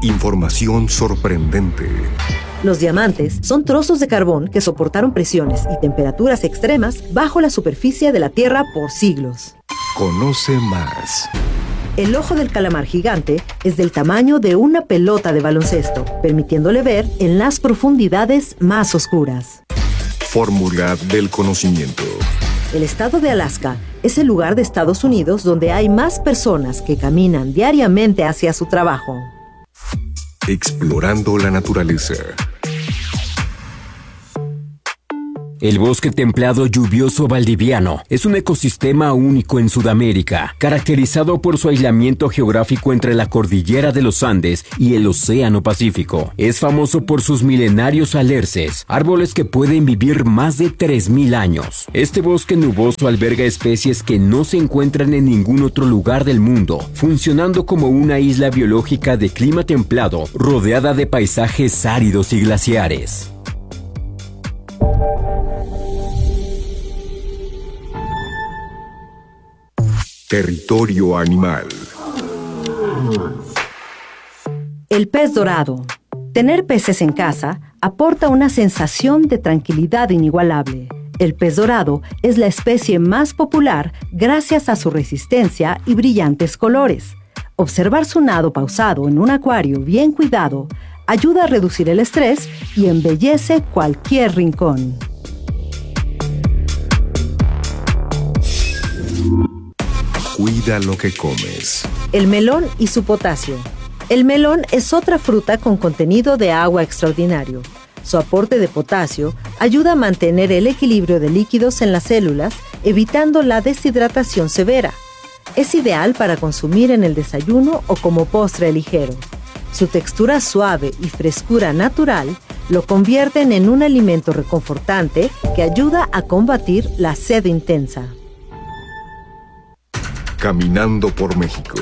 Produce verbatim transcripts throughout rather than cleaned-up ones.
Información sorprendente. Los diamantes son trozos de carbón que soportaron presiones y temperaturas extremas bajo la superficie de la Tierra por siglos. Conoce más. El ojo del calamar gigante es del tamaño de una pelota de baloncesto, permitiéndole ver en las profundidades más oscuras. Fórmula del conocimiento. El estado de Alaska es el lugar de Estados Unidos donde hay más personas que caminan diariamente hacia su trabajo. Explorando la naturaleza. El bosque templado lluvioso valdiviano es un ecosistema único en Sudamérica, caracterizado por su aislamiento geográfico entre la cordillera de los Andes y el Océano Pacífico. Es famoso por sus milenarios alerces, árboles que pueden vivir más de tres mil años. Este bosque nuboso alberga especies que no se encuentran en ningún otro lugar del mundo, funcionando como una isla biológica de clima templado, rodeada de paisajes áridos y glaciares. Territorio animal. El pez dorado. Tener peces en casa aporta una sensación de tranquilidad inigualable. El pez dorado es la especie más popular gracias a su resistencia y brillantes colores. Observar su nado pausado en un acuario bien cuidado ayuda a reducir el estrés y embellece cualquier rincón. Cuida lo que comes. El melón y su potasio. El melón es otra fruta con contenido de agua extraordinario. Su aporte de potasio ayuda a mantener el equilibrio de líquidos en las células, evitando la deshidratación severa. Es ideal para consumir en el desayuno o como postre ligero. Su textura suave y frescura natural lo convierten en un alimento reconfortante que ayuda a combatir la sed intensa. Caminando por México.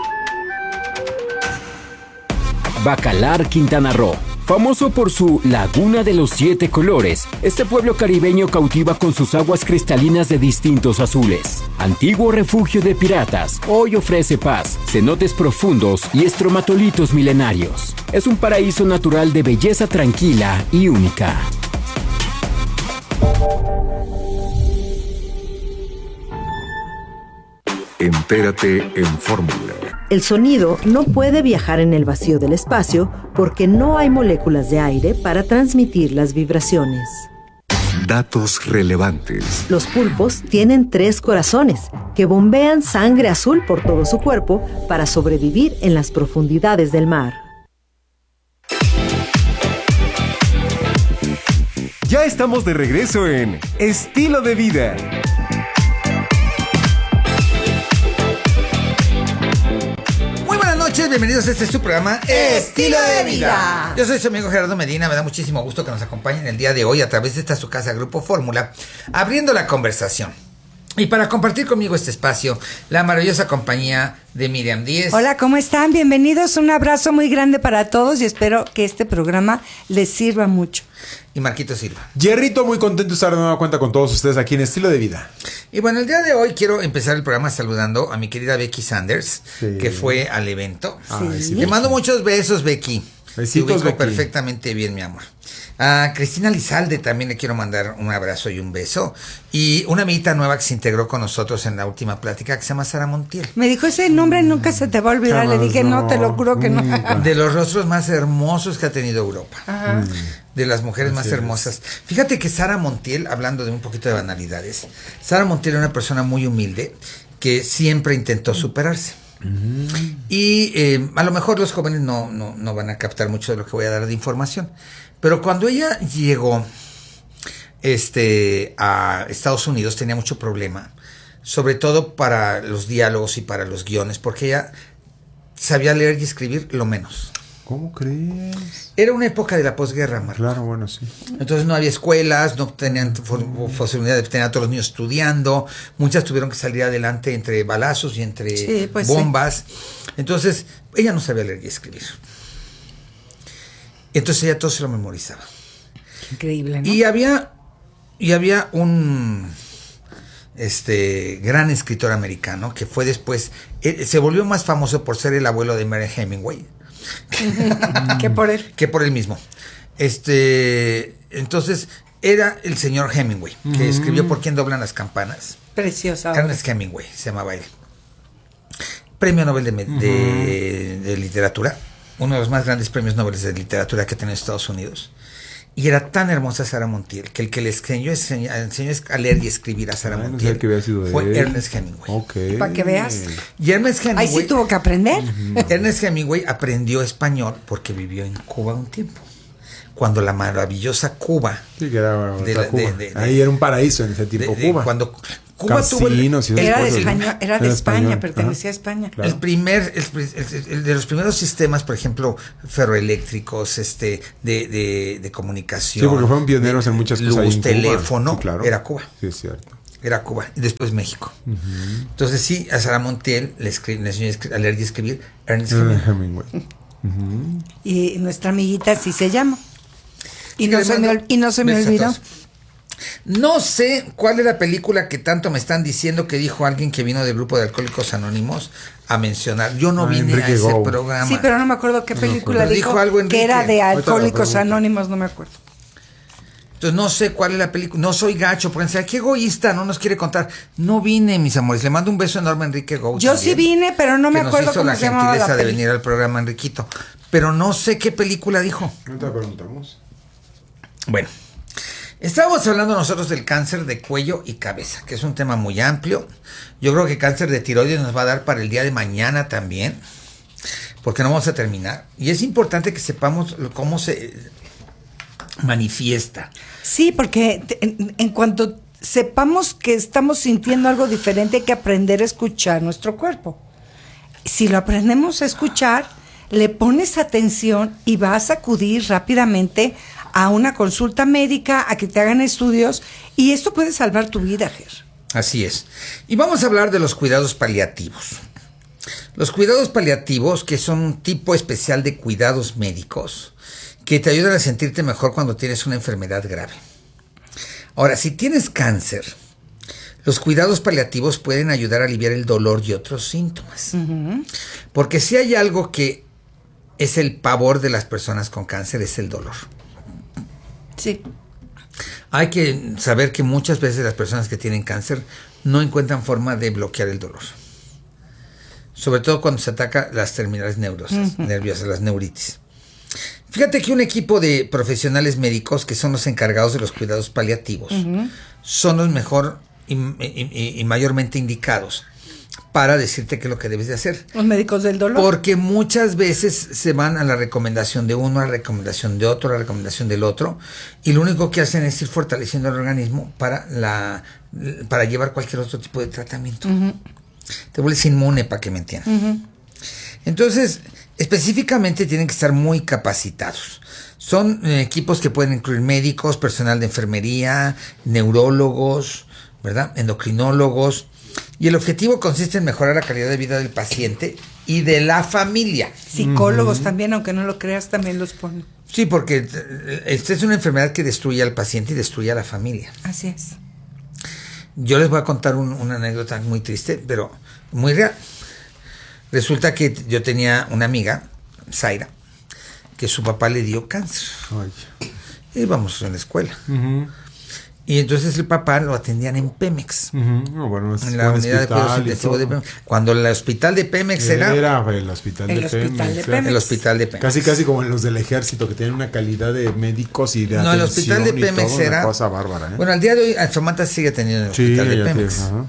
Bacalar, Quintana Roo. Famoso por su Laguna de los Siete Colores, este pueblo caribeño cautiva con sus aguas cristalinas de distintos azules. Antiguo refugio de piratas, hoy ofrece paz, cenotes profundos y estromatolitos milenarios. Es un paraíso natural de belleza tranquila y única. Entérate en Fórmula. El sonido no puede viajar en el vacío del espacio porque no hay moléculas de aire para transmitir las vibraciones. Datos relevantes. Los pulpos tienen tres corazones que bombean sangre azul por todo su cuerpo para sobrevivir en las profundidades del mar. Ya estamos de regreso en Estilo de Vida. Bienvenidos a este su programa Estilo de Vida. Yo soy su amigo Gerardo Medina. Me da muchísimo gusto que nos acompañen el día de hoy a través de esta su casa Grupo Fórmula, abriendo la conversación. Y para compartir conmigo este espacio, la maravillosa compañía de Miriam Díez. Hola, ¿cómo están? Bienvenidos. Un abrazo muy grande para todos y espero que este programa les sirva mucho. Y Marquito Silva. Jerrito, muy contento de estar de nueva cuenta con todos ustedes aquí en Estilo de Vida. Y bueno, el día de hoy quiero empezar el programa saludando a mi querida Becky Sanders, sí, que fue al evento. Sí. Sí. Le mando muchos besos, Becky. Besitos, Te ubico Becky. perfectamente bien, mi amor. A Cristina Lizalde también le quiero mandar un abrazo y un beso. Y una amiguita nueva que se integró con nosotros en la última plática que se llama Sara Montiel. Me dijo, ese nombre nunca se te va a olvidar. Jamás, Le dije, no, no, te lo juro que nunca. no. De los rostros más hermosos que ha tenido Europa. Ajá. De las mujeres Así más es. hermosas. Fíjate que Sara Montiel, hablando de un poquito de banalidades, Sara Montiel era una persona muy humilde que siempre intentó superarse. Mm. Y eh, a lo mejor los jóvenes no, no, no van a captar mucho de lo que voy a dar de información. Pero cuando ella llegó este, a Estados Unidos tenía mucho problema, sobre todo para los diálogos y para los guiones, porque ella sabía leer y escribir lo menos. ¿Cómo crees? Era una época de la posguerra, Marco. Claro, bueno, sí. Entonces no había escuelas, no tenían for- posibilidad de tener a todos los niños estudiando, muchas tuvieron que salir adelante entre balazos y entre Sí, pues bombas. Entonces, ella no sabía leer y escribir. Entonces ella todo se lo memorizaba. Increíble, ¿no? Y había, y había un este gran escritor americano que fue después, eh, se volvió más famoso por ser el abuelo de Mary Hemingway. que por él. Que por él mismo. Este, entonces, era el señor Hemingway, que escribió ¿Por quién doblan las campanas? Preciosa. Ernest Hemingway se llamaba él. Premio Nobel de, de, de, de Literatura, uno de los más grandes premios Nobel de Literatura que tiene Estados Unidos. Y era tan hermosa Sara Montiel que el que le enseñó, enseñó, enseñó a leer y escribir a Sara Ay, no Montiel sé que había sido fue él. Ernest Hemingway. Ok. Para que veas. Y Ernest Hemingway, Ahí sí tuvo que aprender. Ernest Hemingway aprendió español porque vivió en Cuba un tiempo. Cuando la maravillosa Cuba. Sí, que era de otra la- Cuba. de- de- de- Ahí era un paraíso en ese tiempo de- de- Cuba. Cuando Cuba tuvo el, Casinos y esas Era de cosas, ¿no? España, era de Era España, español. pertenecía Ajá. a España. Claro. el primer, el, el- el de los primeros sistemas, por ejemplo, ferroeléctricos, este, de, de, de comunicación. Sí, porque fueron pioneros de en muchas luz, cosas. ahí en Cuba. teléfono, Sí, claro. era Cuba. Sí, es cierto. Era Cuba. Y después México. Entonces sí, a Sara Montiel le, escri- le enseñó a escri- a leer y escribir Ernest Hemingway. Hemingway. Y nuestra amiguita así se llama. Y no, Le se me, mando ol- y no se me besos a olvidó. todos. No sé cuál es la película que tanto me están diciendo que dijo alguien que vino del grupo de Alcohólicos Anónimos a mencionar. Yo no Ah, vine Enrique a ese Gou. programa. Sí, pero no me acuerdo qué película Pero dijo, dijo algo Enrique. que era de Ahorita la Alcohólicos pregunto. Anónimos, no me acuerdo. Entonces no sé cuál es la película. No soy gacho, porque decir, qué egoísta, no nos quiere contar. No vine, mis amores. Le mando un beso enorme a Enrique Gou. Yo también, sí vine, pero no me que acuerdo nos hizo cómo la se llamaba gentileza la de peli. venir al programa, Enriquito. Pero no sé qué película dijo. Ahorita preguntamos. Bueno, estábamos hablando nosotros del cáncer de cuello y cabeza, que es un tema muy amplio. Yo creo que cáncer de tiroides nos va a dar para el día de mañana también, porque no vamos a terminar. Y es importante que sepamos lo- cómo se manifiesta. Sí, porque te- en, en cuanto sepamos que estamos sintiendo algo diferente, hay que aprender a escuchar nuestro cuerpo. Si lo aprendemos a escuchar, le pones atención y vas a acudir rápidamente a una consulta médica, a que te hagan estudios, y esto puede salvar tu vida, Ger. Así es. Y vamos a hablar de los cuidados paliativos. Los cuidados paliativos, que son un tipo especial de cuidados médicos, que te ayudan a sentirte mejor cuando tienes una enfermedad grave. Ahora, si tienes cáncer, los cuidados paliativos pueden ayudar a aliviar el dolor y otros síntomas. Porque si hay algo que es el pavor de las personas con cáncer, es el dolor. Sí. Hay que saber que muchas veces las personas que tienen cáncer no encuentran forma de bloquear el dolor. Sobre todo cuando se ataca las terminales neurosas, uh-huh. nerviosas, las neuritis. Fíjate que un equipo de profesionales médicos que son los encargados de los cuidados paliativos uh-huh. son los mejor y, y, y mayormente indicados para decirte qué es lo que debes de hacer. Los médicos del dolor. Porque muchas veces se van a la recomendación de uno, a la recomendación de otro, a la recomendación del otro, y lo único que hacen es ir fortaleciendo el organismo para la para llevar cualquier otro tipo de tratamiento. Uh-huh. Te vuelves inmune, para que me entiendan. Uh-huh. Entonces, específicamente tienen que estar muy capacitados. Son eh, equipos que pueden incluir médicos, personal de enfermería, neurólogos, ¿verdad? Endocrinólogos. Y el objetivo consiste en mejorar la calidad de vida del paciente y de la familia. Psicólogos uh-huh. también, aunque no lo creas, también los ponen. Sí, porque esta es una enfermedad que destruye al paciente y destruye a la familia. Así es. Yo les voy a contar un, una anécdota muy triste, pero muy real. Resulta que yo tenía una amiga, Zaira, que su papá le dio cáncer. Ay. Íbamos en la escuela. Uh-huh. Y entonces el papá lo atendían en Pemex. Uh-huh. Oh, bueno, en la unidad de cuidados intensivos de Pemex. Cuando el hospital de Pemex era... Era el hospital, el de, hospital Pemex, de Pemex. El hospital de Pemex. Casi, casi como en los del ejército, que tienen una calidad de médicos y de no, el hospital de Pemex todo, era... Una cosa bárbara, ¿eh? Bueno, al día de hoy, Alfamata sigue teniendo el hospital sí, de Pemex. Tiene,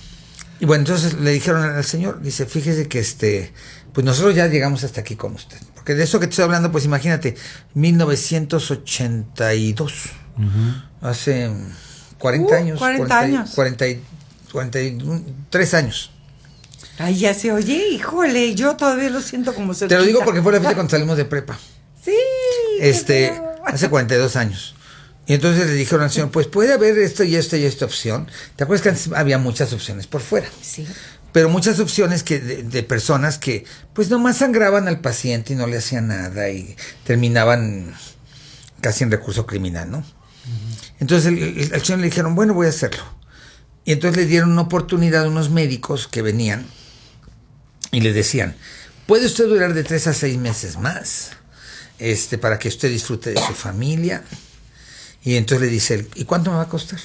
y bueno, entonces le dijeron al señor, dice, fíjese que este... Pues nosotros ya llegamos hasta aquí con usted. Porque de eso que te estoy hablando, pues imagínate, mil novecientos ochenta y dos. Uh-huh. Hace cuarenta uh, años. cuarenta años. cuarenta, cuarenta y tres años. Ay, ya se oye, híjole, yo todavía lo siento como cerquita. Te lo digo porque fue la fecha cuando salimos de prepa. Sí. Este, hace cuarenta y dos años. Y entonces le dijeron al señor, pues puede haber esto y esto y esta opción. ¿Te acuerdas que antes había muchas opciones por fuera? Sí. Pero muchas opciones que de, de personas que pues nomás sangraban al paciente y no le hacían nada y terminaban casi en recurso criminal, ¿no? Uh-huh. Entonces el, el, al señor le dijeron, bueno, voy a hacerlo. Y entonces le dieron una oportunidad a unos médicos que venían y le decían, Puede usted durar de tres a seis meses más, este, para que usted disfrute de su familia. Y entonces le dice él, ¿y cuánto me va a costar?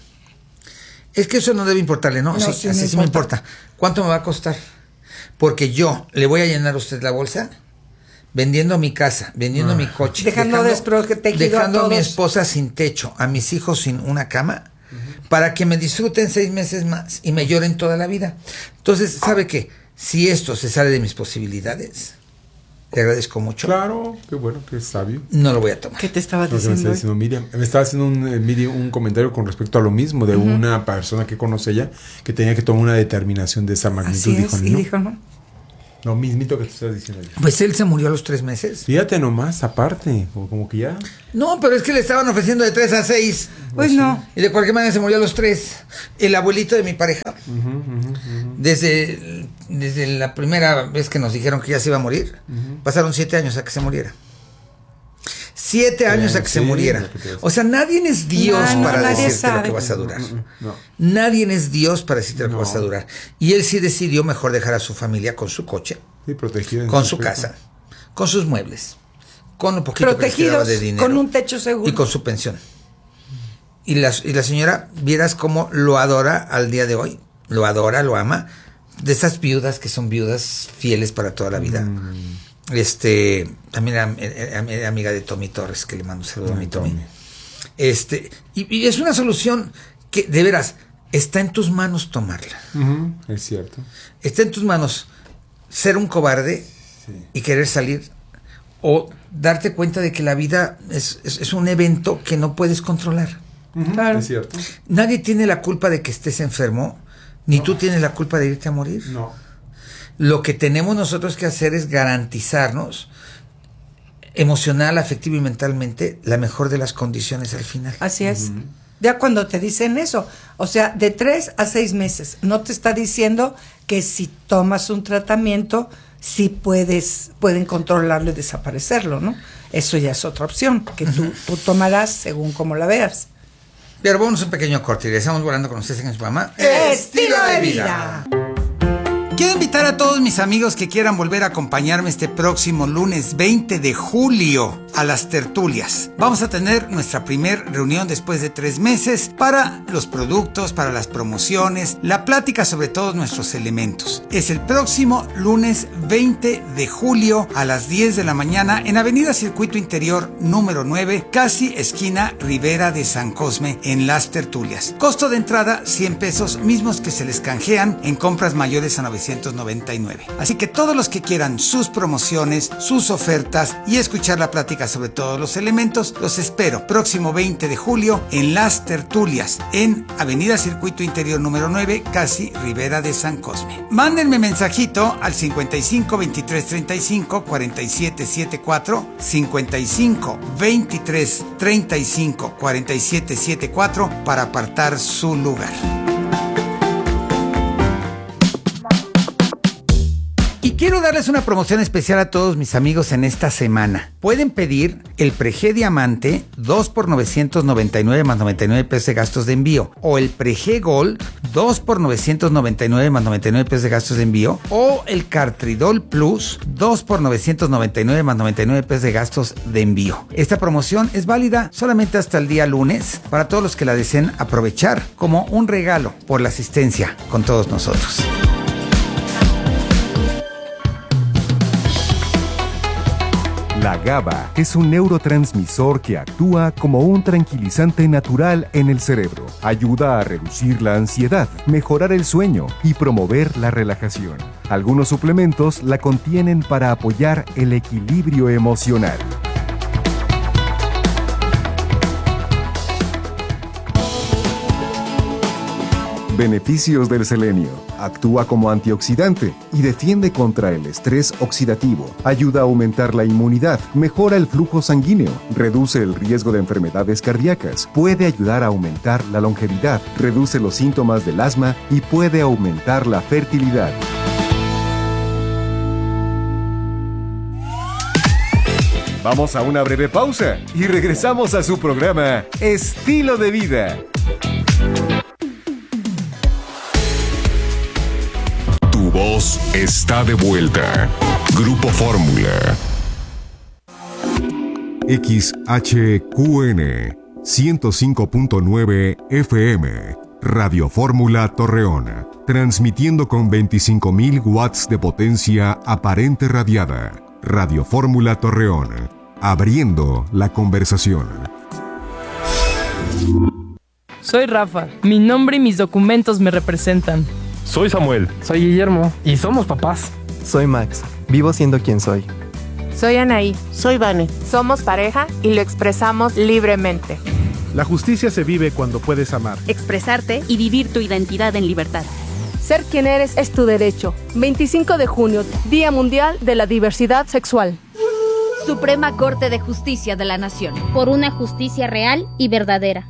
Es que eso no debe importarle, ¿no? No, sí, sí así me sí me importa. importa. ¿Cuánto me va a costar? Porque yo le voy a llenar a usted la bolsa vendiendo mi casa, vendiendo mi coche, Dejando desprotegido dejando a a mi todos. esposa sin techo, a mis hijos sin una cama, para que me disfruten seis meses más y me lloren toda la vida. Entonces, ¿sabe qué? Si esto se sale de mis posibilidades, le agradezco mucho. Claro, qué bueno, qué sabio. No lo voy a tomar. ¿Qué te estaba Lo que me diciendo? está diciendo Miriam. Me estaba haciendo un, eh, Miriam, un comentario con respecto a lo mismo de uh-huh. una persona que conoce ella que tenía que tomar una determinación de esa magnitud. Así dijo, es, ¿no? y dijo, ¿no? Lo mismito que tú estás diciendo ella. Pues él se murió a los tres meses. Fíjate nomás, aparte, como, como que ya. No, pero es que le estaban ofreciendo de tres a seis. Pues no. Y de cualquier manera se murió a los tres. El abuelito de mi pareja. Uh-huh, uh-huh, uh-huh. Desde, desde la primera vez que nos dijeron que ya se iba a morir, uh-huh. pasaron siete años a que se muriera. Siete años a que sí, se muriera. O sea, nadie es Dios no, para no, decirte sabe. lo que vas a durar. No, no. Nadie es Dios para decirte lo que No. vas a durar. Y él sí decidió mejor dejar a su familia con su coche, Sí, protegido en con su aspecto. casa, con sus muebles, con un poquito que les quedaba Protegidos, de dinero. con un techo seguro. Y con su pensión. Y la, y la señora, vieras cómo lo adora al día de hoy. Lo adora, lo ama. De esas viudas que son viudas fieles para toda la vida. Mm. Este, también era, era, era amiga de Tommy Torres, que le mando un saludo mm, a mi Tommy. Tommy. Este, y, y es una solución que, de veras, está en tus manos tomarla. Uh-huh, es cierto. Está en tus manos ser un cobarde sí. y querer salir, o darte cuenta de que la vida es, es, es un evento que no puedes controlar. Uh-huh, claro. Es cierto. Nadie tiene la culpa de que estés enfermo, ni no. tú tienes la culpa de irte a morir. No. Lo que tenemos nosotros que hacer es garantizarnos emocional, afectivo y mentalmente la mejor de las condiciones al final. Así es. Uh-huh. Ya cuando te dicen eso, o sea, de tres a seis meses, no te está diciendo que si tomas un tratamiento, sí puedes, pueden controlarlo y desaparecerlo, ¿no? Eso ya es otra opción, que tú, uh-huh. tú tomarás según como la veas. Pero vamos a un pequeño corte y regresamos volando con ustedes en su programa Estilo de Vida. Quiero invitar a todos mis amigos que quieran volver a acompañarme este próximo lunes veinte de julio a las tertulias. Vamos a tener nuestra primer reunión después de tres meses para los productos, para las promociones, la plática sobre todos nuestros elementos. Es el próximo lunes veinte de julio a las diez de la mañana en Avenida Circuito Interior número nueve, casi esquina Ribera de San Cosme, en las tertulias. Costo de entrada cien pesos, mismos que se les canjean en compras mayores a novecientos noventa y nueve. Así que todos los que quieran sus promociones, sus ofertas y escuchar la plática sobre todos los elementos, los espero próximo veinte de julio en las tertulias en Avenida Circuito Interior número nueve, casi Ribera de San Cosme. Mándenme mensajito al cincuenta y cinco veintitrés treinta y cinco cuarenta y siete setenta y cuatro, cincuenta y cinco veintitrés treinta y cinco cuarenta y siete setenta y cuatro para apartar su lugar. Y quiero darles una promoción especial a todos mis amigos en esta semana. Pueden pedir el Preg Diamante dos por novecientos noventa y nueve más noventa y nueve pesos de gastos de envío, o el Preg Gold dos por novecientos noventa y nueve más noventa y nueve pesos de gastos de envío, o el Cartridol Plus dos por novecientos noventa y nueve más noventa y nueve pesos de gastos de envío. Esta promoción es válida solamente hasta el día lunes para todos los que la deseen aprovechar como un regalo por la asistencia con todos nosotros. La GABA es un neurotransmisor que actúa como un tranquilizante natural en el cerebro. Ayuda a reducir la ansiedad, mejorar el sueño y promover la relajación. Algunos suplementos la contienen para apoyar el equilibrio emocional. Beneficios del selenio. Actúa como antioxidante y defiende contra el estrés oxidativo. Ayuda a aumentar la inmunidad, mejora el flujo sanguíneo, reduce el riesgo de enfermedades cardíacas, puede ayudar a aumentar la longevidad, reduce los síntomas del asma y puede aumentar la fertilidad. Vamos a una breve pausa y regresamos a su programa Estilo de Vida. Tu voz está de vuelta. Grupo Fórmula. X H Q N ciento cinco punto nueve F M, Radio Fórmula Torreón, transmitiendo con veinticinco mil watts de potencia aparente radiada. Radio Fórmula Torreón, abriendo la conversación. Soy Rafa, mi nombre y mis documentos me representan. Soy Samuel. Soy Guillermo. Y somos papás. Soy Max, vivo siendo quien soy. Soy Anaí. Soy Vane. Somos pareja y lo expresamos libremente. La justicia se vive cuando puedes amar, expresarte y vivir tu identidad en libertad. Ser quien eres es tu derecho. veinticinco de junio, Día Mundial de la Diversidad Sexual. Suprema Corte de Justicia de la Nación. Por una justicia real y verdadera.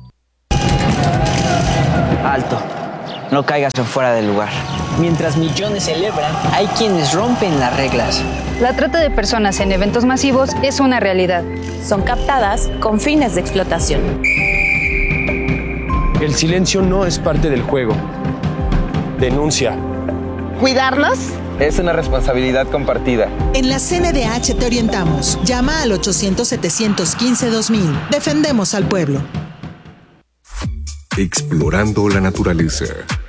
Alto. No caigas en fuera del lugar. Mientras millones celebran, hay quienes rompen las reglas. La trata de personas en eventos masivos es una realidad. Son captadas con fines de explotación. El silencio no es parte del juego. Denuncia. ¿Cuidarlos? Es una responsabilidad compartida. En la C N D H te orientamos. Llama al ochocientos, setecientos quince, dos mil. Defendemos al pueblo. Explorando la naturaleza.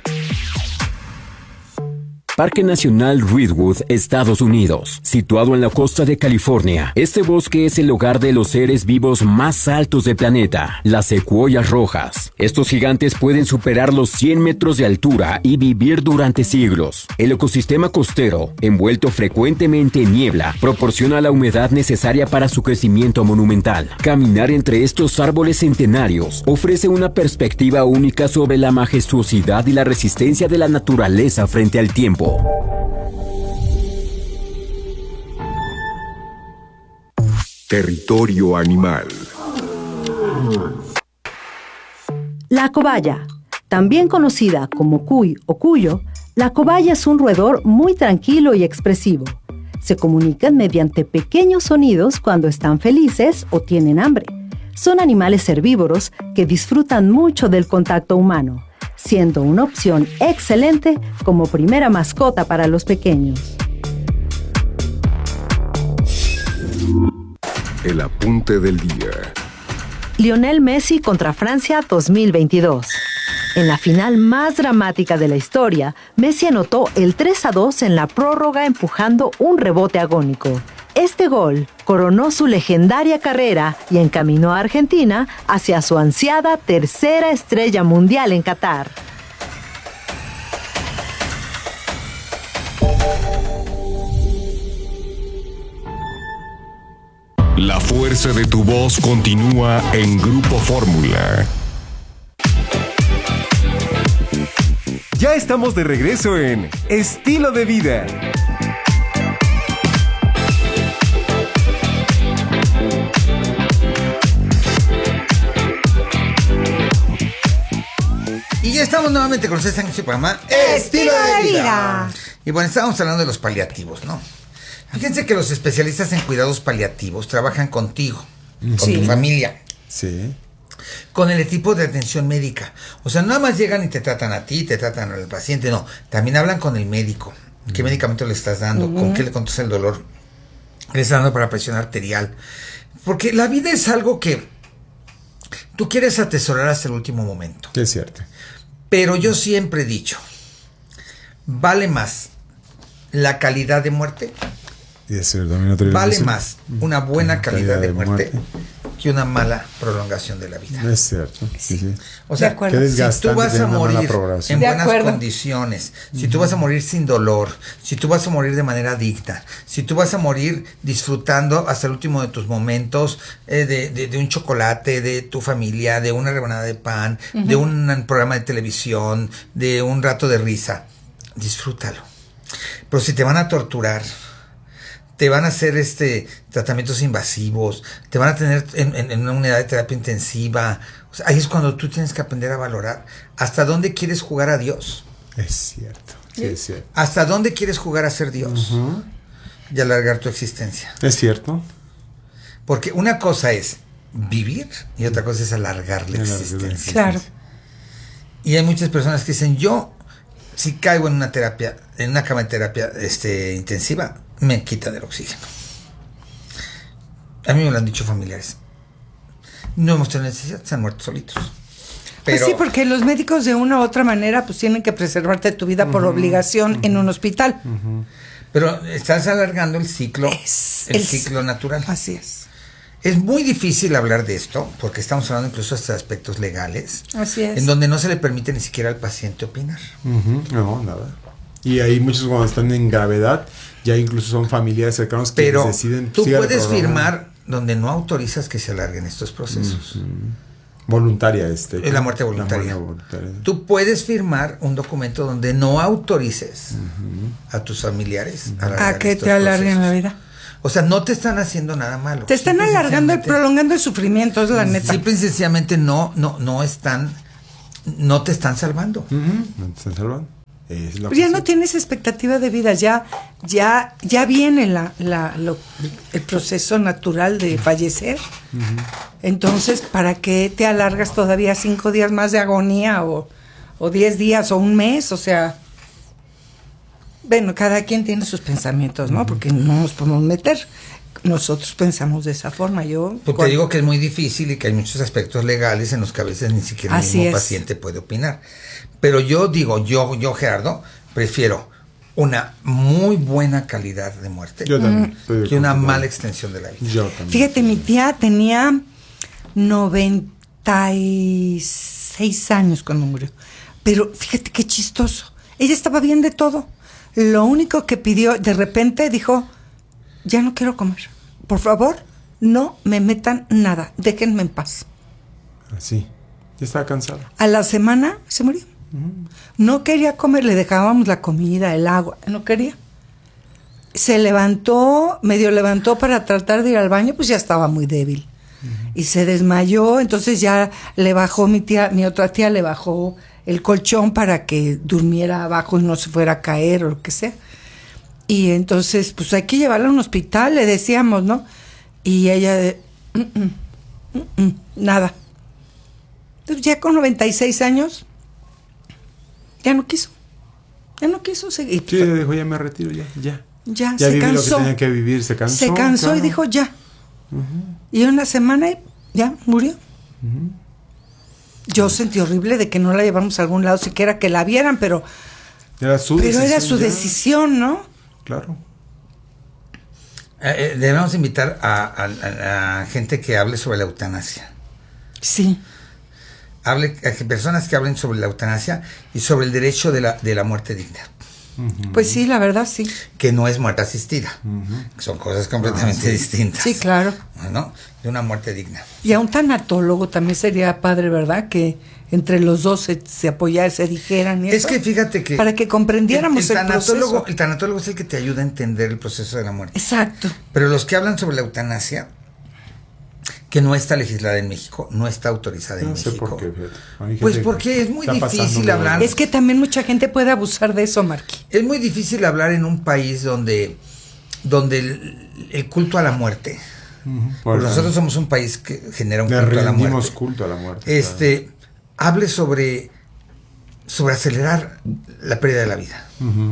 Parque Nacional Redwood, Estados Unidos, situado en la costa de California. Este bosque es el hogar de los seres vivos más altos del planeta, las secuoyas rojas. Estos gigantes pueden superar los cien metros de altura y vivir durante siglos. El ecosistema costero, envuelto frecuentemente en niebla, proporciona la humedad necesaria para su crecimiento monumental. Caminar entre estos árboles centenarios ofrece una perspectiva única sobre la majestuosidad y la resistencia de la naturaleza frente al tiempo. Territorio animal. La cobaya, también conocida como cuy o cuyo, la cobaya es un roedor muy tranquilo y expresivo. Se comunican mediante pequeños sonidos cuando están felices o tienen hambre. Son animales herbívoros que disfrutan mucho del contacto humano, siendo una opción excelente como primera mascota para los pequeños. El apunte del día. Lionel Messi contra Francia dos mil veintidós. En la final más dramática de la historia, Messi anotó el tres a dos en la prórroga empujando un rebote agónico. Este gol coronó su legendaria carrera y encaminó a Argentina hacia su ansiada tercera estrella mundial en Qatar. La fuerza de tu voz continúa en Grupo Fórmula. Ya estamos de regreso en Estilo de Vida. Y ya estamos nuevamente con ustedes en este programa Estilo de Vida. Y bueno, estábamos hablando de los paliativos, ¿no? Fíjense que los especialistas en cuidados paliativos trabajan contigo, con Sí. tu familia, Sí. con el equipo de atención médica. O sea, nada más llegan y te tratan a ti, te tratan al paciente, no. También hablan con el médico. ¿Qué medicamento le estás dando? Ujú. ¿Con qué le controlas el dolor? ¿Qué le estás dando para presión arterial? Porque la vida es algo que tú quieres atesorar hasta el último momento. Es cierto. Pero yo siempre he dicho, vale más la calidad de muerte, Y es cierto, también otro vale dice, más una buena calidad, calidad de, de muerte, muerte. que una mala prolongación de la vida. Es cierto. Sí, sí. O sea, De acuerdo. Qué si tú desgastante vas a tener una mala morir programación. en De buenas acuerdo. condiciones, si tú vas a morir sin dolor, si tú vas a morir de manera digna, si tú vas a morir disfrutando hasta el último de tus momentos eh, de, de, de un chocolate, de tu familia, de una rebanada de pan, Ujú. de un programa de televisión, de un rato de risa, disfrútalo. Pero si te van a torturar, te van a hacer este tratamientos invasivos, te van a tener en, en, en una unidad de terapia intensiva. O sea, ahí es cuando tú tienes que aprender a valorar hasta dónde quieres jugar a Dios. Es cierto. Sí, es cierto. Hasta dónde quieres jugar a ser Dios. Ujú. Y alargar tu existencia. Es cierto. Porque una cosa es vivir y otra cosa es alargar la Alargar la existencia. Claro. Y hay muchas personas que dicen, yo si caigo en una terapia, en una cama de terapia este, intensiva, me quitan el oxígeno. A mí me lo han dicho familiares. No hemos tenido necesidad, se han muerto solitos. Pero, pues sí, porque los médicos de una u otra manera pues tienen que preservarte tu vida uh-huh, por obligación uh-huh. en un hospital. Uh-huh. Pero estás alargando el ciclo, es, el es, ciclo natural. Así es. Es muy difícil hablar de esto, porque estamos hablando incluso hasta de aspectos legales. Así es. En donde no se le permite ni siquiera al paciente opinar. Uh-huh. No, nada. Y hay muchos cuando están en gravedad, ya incluso son familiares cercanos que Pero deciden... tú puedes firmar donde no autorizas que se alarguen estos procesos. Uh-huh. Voluntaria este. Es la muerte voluntaria. La muerte voluntaria. Tú puedes firmar un documento donde no autorices uh-huh. a tus familiares uh-huh. a, a que te alarguen procesos. La vida. O sea, no te están haciendo nada malo. Te están simple alargando y prolongando el sufrimiento, es la neta. Simple y sencillamente no, no, no están, no te están salvando. Uh-huh. No te están salvando. Es ya cosa. No tienes expectativa de vida, ya, ya, ya viene la, la, lo, el proceso natural de fallecer. Uh-huh. Entonces, ¿para qué te alargas todavía cinco días más de agonía o, o diez días o un mes? O sea, bueno, cada quien tiene sus pensamientos, ¿no? Uh-huh. Porque no nos podemos meter. Nosotros pensamos de esa forma. Yo Porque cuando... digo que es muy difícil y que hay muchos aspectos legales en los que a veces ni siquiera el mismo es. paciente puede opinar. Pero yo digo, yo, yo Gerardo, prefiero una muy buena calidad de muerte yo también, mm. que una mala extensión de la vida. Yo también. Fíjate, mi tía tenía noventa y seis años cuando murió. Pero fíjate qué chistoso. Ella estaba bien de todo. Lo único que pidió, de repente dijo, ya no quiero comer. Por favor, no me metan nada. Déjenme en paz. Así. Ya estaba cansada. A la semana se murió. Uh-huh. No quería comer, le dejábamos la comida, el agua, no quería. Se levantó, medio levantó para tratar de ir al baño, pues ya estaba muy débil. Uh-huh. Y se desmayó, entonces ya le bajó mi tía, mi otra tía le bajó el colchón para que durmiera abajo y no se fuera a caer o lo que sea. Y entonces, pues hay que llevarla a un hospital, le decíamos, ¿no? Y ella de, mm, mm, mm, mm, nada. Entonces ya con noventa y seis años, ya no quiso, ya no quiso seguir. Sí, dijo, ya me retiro, ya, ya. Ya, ya se viví cansó. Lo que tenía que vivir, se cansó. Se cansó claro. Y dijo, ya. Uh-huh. Y una semana ya murió. Uh-huh. Yo uh-huh. sentí horrible de que no la llevamos a algún lado, siquiera que la vieran, pero... Era su pero decisión. Pero era su ya. decisión, ¿no? Claro. Eh, eh, debemos invitar a, a, a gente que hable sobre la eutanasia. Sí. Hable, a personas que hablen sobre la eutanasia y sobre el derecho de la, de la muerte digna. Uh-huh. Pues sí, la verdad sí. Que no es muerte asistida. Uh-huh. Son cosas completamente ah, sí. distintas. Sí, claro. ¿No? De una muerte digna. Y a un tanatólogo también sería padre, ¿verdad? Que entre los dos se, se apoyaran, se dijeran. Y es eso, que fíjate que... Para que comprendiéramos el, el, el tanatólogo, proceso. El tanatólogo es el que te ayuda a entender el proceso de la muerte. Exacto. Pero los que hablan sobre la eutanasia, que no está legislada en México, no está autorizada en no sé México. Por qué, pues porque es muy difícil hablar. Es que también mucha gente puede abusar de eso, Marqui. Es muy difícil hablar en un país donde, donde el, el culto a la muerte. Uh-huh. Porque nosotros somos un país que genera un culto a la muerte. culto a la muerte. Este, claro. Hable sobre, sobre acelerar la pérdida de la vida. Uh-huh.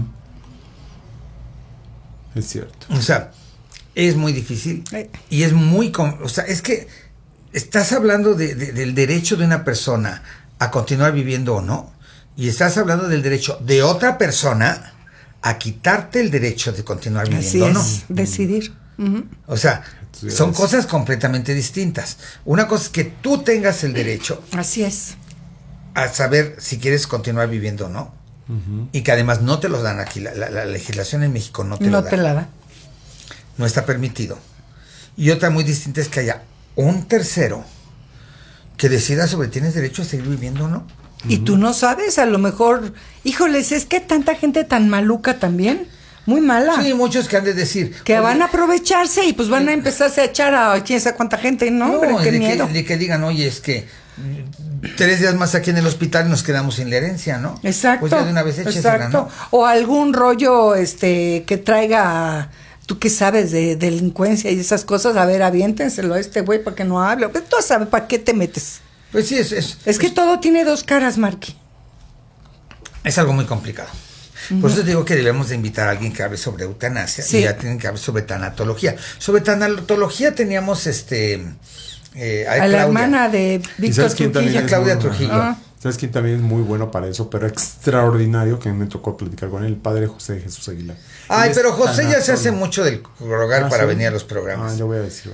Es cierto. O sea, es muy difícil y es muy... O sea, es que estás hablando de, de, del derecho de una persona a continuar viviendo o no, y estás hablando del derecho de otra persona a quitarte el derecho de continuar viviendo o no. Así es, decidir. Uh-huh. O sea, Así son es. cosas completamente distintas. Una cosa es que tú tengas el derecho... Así es. A saber si quieres continuar viviendo o no, uh-huh. y que además no te lo dan aquí. La, la, la legislación en México no te no lo da. te la da. No está permitido. Y otra muy distinta es que haya un tercero que decida sobre tienes derecho a seguir viviendo o no. Y uh-huh. tú no sabes, a lo mejor, híjoles, es que tanta gente tan maluca también, muy mala. Sí, muchos que han de decir. Que van a aprovecharse y pues van a empezarse a echar a quién sabe cuánta gente, ¿no? No, Hombre, qué de, miedo. que, de que digan, oye, es que tres días más aquí en el hospital y nos quedamos sin la herencia, ¿no? Exacto. Pues ya de una vez échesela, ¿no? O algún rollo este que traiga... Tú que sabes de delincuencia y esas cosas, a ver, aviéntenselo a este güey para que no hable. Pues tú sabes para qué te metes. Pues sí, es... Es, es que es, todo tiene dos caras, Marqui. Es algo muy complicado. Uh-huh. Por eso digo que debemos de invitar a alguien que hable sobre eutanasia, sí. Y ya tienen que hablar sobre tanatología. Sobre tanatología teníamos este eh, a, a la hermana de Víctor Trujillo, Claudia Trujillo. Ah. ¿Sabes quién también es muy bueno para eso? Pero extraordinario, que me tocó platicar con él, el padre José de Jesús Aguilar. Ay, pero José ya se hace mucho del rogar ah, para ¿sí? venir a los programas. Ah, yo voy a decir.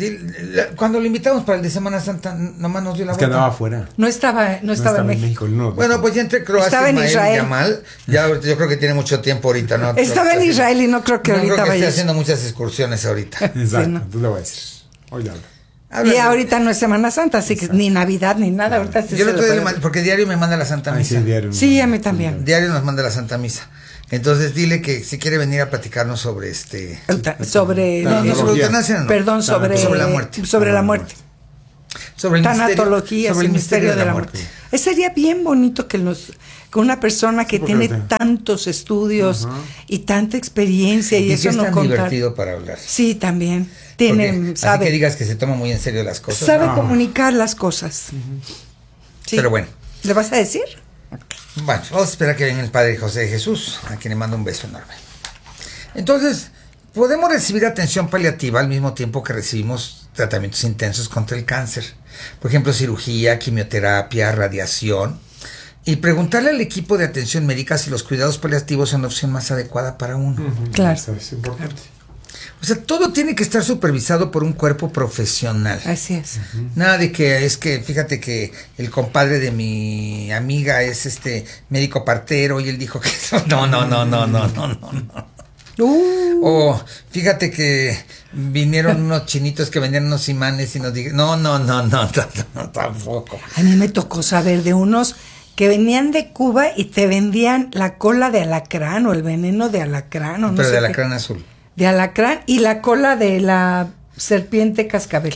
Cuando lo invitamos para el de Semana Santa, nomás nos dio la es vuelta. que andaba afuera. No estaba, no, no estaba, estaba en México. México no, bueno, pues ya entre Croacia y Ismael Yamal, ya yo creo que tiene mucho tiempo ahorita, ¿no? Estaba en Israel y no creo que no ahorita creo que vaya. esté haciendo muchas excursiones ahorita. Exacto, sí, no. Tú le voy a decir. Hoy le hablo. Y ahorita no es Semana Santa, así que ni Navidad ni nada. Claro. Ahorita yo lo puede... mando, porque diario me manda la Santa Misa. Ay, sí, diario. Sí, a mí también. Diario nos manda la Santa Misa. Entonces dile que si quiere venir a platicarnos sobre este Euta sobre no, no, sobre eutanasia, no. Perdón, sobre, sobre la muerte. Sobre la muerte. Sobre el tanatología, sobre el misterio, misterio de la muerte. muerte. Sería bien bonito que nos que una persona que sí, tiene te... tantos estudios uh-huh. y tanta experiencia y, y eso es no tan contar. divertido para hablar. Sí, también. Tiene, porque, sabe. Así que digas que se toma muy en serio las cosas. Sabe no. comunicar las cosas. Uh-huh. Sí. Pero bueno. ¿Le vas a decir? Bueno, vamos a esperar que venga el Padre José de Jesús, a quien le mando un beso enorme. Entonces, podemos recibir atención paliativa al mismo tiempo que recibimos tratamientos intensos contra el cáncer. Por ejemplo, cirugía, quimioterapia, radiación. Y preguntarle al equipo de atención médica si los cuidados paliativos son la opción más adecuada para uno. Uh-huh. Claro. Eso es importante. O sea, todo tiene que estar supervisado por un cuerpo profesional. Así es. Uh-huh. Nada de que es que, fíjate que el compadre de mi amiga es este médico partero y él dijo que no, no, no, no, no, no, no, no. Uh. O fíjate que vinieron unos chinitos que vendían unos imanes y nos dijeron, no, no, no, no, no, no, tampoco. A mí me tocó saber de unos que venían de Cuba y te vendían la cola de alacrán o el veneno de alacrán. O no Pero sé de qué. alacrán azul. De alacrán y la cola de la serpiente cascabel.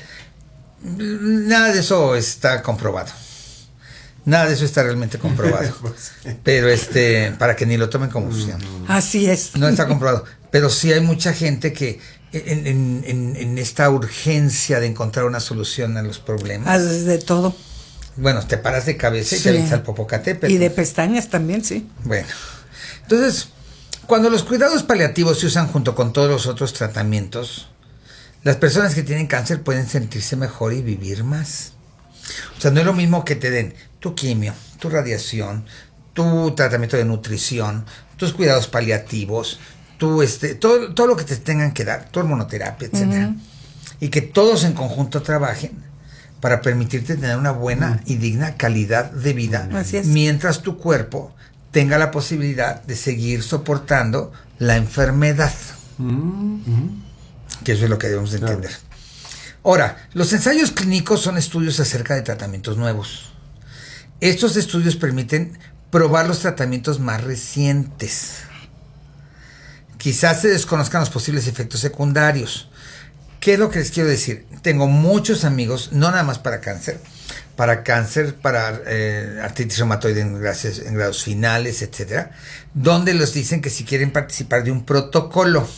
Nada de eso está comprobado. Nada de eso está realmente comprobado. Pero este, para que ni lo tomen como opción. Así es. No está comprobado. Pero sí hay mucha gente que en, en, en, en esta urgencia de encontrar una solución a los problemas. Haces de todo. Bueno, te paras de cabeza y sí. te avienta el Popocatépetl. Y de pestañas también, sí. Bueno, entonces, cuando los cuidados paliativos se usan junto con todos los otros tratamientos, las personas que tienen cáncer pueden sentirse mejor y vivir más. O sea, no es lo mismo que te den tu quimio, tu radiación, tu tratamiento de nutrición, tus cuidados paliativos, tu este, todo, todo lo que te tengan que dar, tu hormonoterapia, etcétera, uh-huh. y que todos en conjunto trabajen para permitirte tener una buena y digna calidad de vida, mientras tu cuerpo tenga la posibilidad de seguir soportando la enfermedad. Mm-hmm. Que eso es lo que debemos de entender. Claro. Ahora, los ensayos clínicos son estudios acerca de tratamientos nuevos. Estos estudios permiten probar los tratamientos más recientes. Quizás se desconozcan los posibles efectos secundarios. ¿Qué es lo que les quiero decir? Tengo muchos amigos, no nada más para cáncer, para cáncer, para eh, artritis reumatoide en, gracias, en grados finales, etcétera, donde les dicen que si quieren participar de un protocolo.